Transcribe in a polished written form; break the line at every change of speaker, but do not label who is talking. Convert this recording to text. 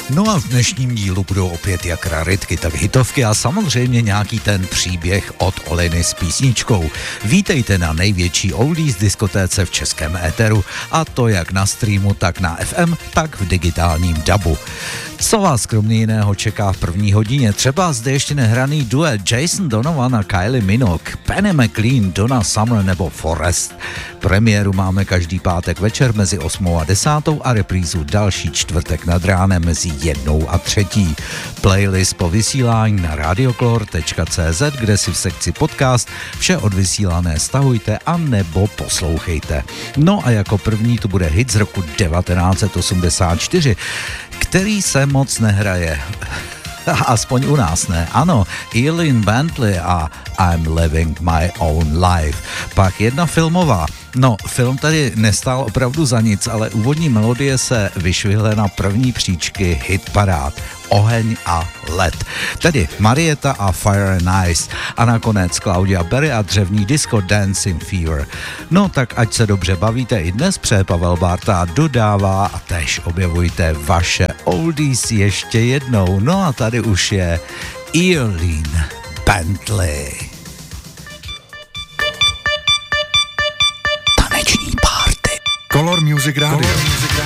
No a v dnešním dílu budou opět jak raritky, tak hitovky a samozřejmě nějaký ten příběh od Oleny s písničkou. Vítejte na největší oldies diskotéce v českém éteru, a to jak na streamu, tak na FM, tak v digitálním dubu. Co vás kromě jiného čeká v první hodině? Třeba zde ještě nehraný duet Jason Donovan a Kylie Minogue, Penny McLean, Donna Summer nebo Forest. Premiéru máme každý pátek večer mezi 8 a 10 a reprízu další čtvrtek nad ránem mezi 1 a 3. Playlist po vysílání na radioklor.cz, kde si v sekci podcast vše odvysílané stahujte a nebo poslouchejte. No a jako první tu bude hit z roku 1984, který se moc nehraje. Aspoň u nás ne. Ano, Eileen Bentley a I'm Living My Own Life. Pak jedna filmová. No, film tady nestál opravdu za nic, ale úvodní melodie se vyšvihle na první příčky hitparád. Oheň a led. Tedy Marietta a Fire and Ice. A nakonec Claudia Berry a dřevní disco Dancing Fever. No tak ať se dobře bavíte i dnes, přeje Pavel Bárta dodává a též objevujte vaše oldies ještě jednou. No a tady už je Eileen Bentley.
Color Music Radio.